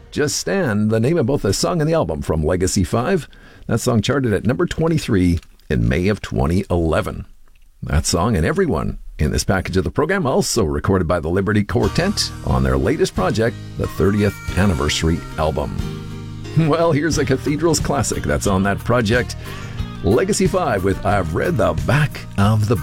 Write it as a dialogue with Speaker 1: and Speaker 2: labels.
Speaker 1: Just Stand, the name of both the song and the album from Legacy 5. That song charted at number 23 in May of 2011. That song and everyone in this package of the program also recorded by the Liberty Quartet on their latest project, the 30th anniversary album. Well, here's a Cathedrals classic that's on that project. Legacy 5 with I've Read the Back of the